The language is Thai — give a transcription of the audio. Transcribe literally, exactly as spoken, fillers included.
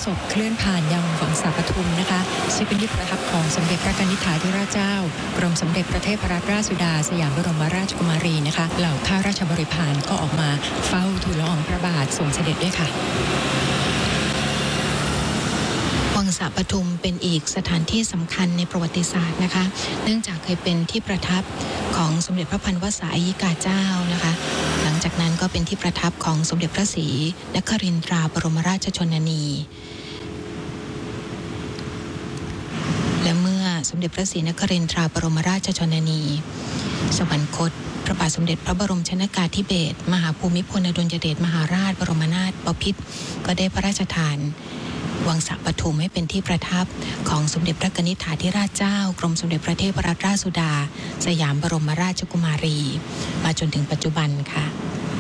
ศพเคลื่อนผ่านยังวังสาปทุมนะคะซึ่งเป็นที่ประทับของสมเด็จพระนิธิธิราชเจ้ากรมสมเด็จพระเทพรัตนราชสุดาสยามบรมราชกุมารีนะคะเหล่าข้าราชบริพารก็ออกมาเฝ้าทูลละอองพระบาททรงเสด็จด้วยค่ะวังสาปทุมเป็นอีกสถานที่สำคัญในประวัติศาสตร์นะคะเนื่องจากเคยเป็นที่ประทับของสมเด็จพระพันวษาอัยกาเจ้านะคะหลังจากนั้นก็เป็นที่ประทับของสมเด็จพระศรีนครินทราบรมราชชนนีและเมื่อสมเด็จพระศรีนครินทราบรมราชชนนีสวรรคตพระบาทสมเด็จพระบรมชนกาธิเบศรมหาภูมิพลอดุลยเดชมหาราชบรมนาถบพิตรก็ได้พระราชทานวังสาปทุมให้เป็นที่ประทับของสมเด็จพระนิธิธิราชเจ้ากรมสมเด็จพระเทพรัตนราชสุดาสยามบรมราชกุมารีมาจนถึงปัจจุบันค่ะ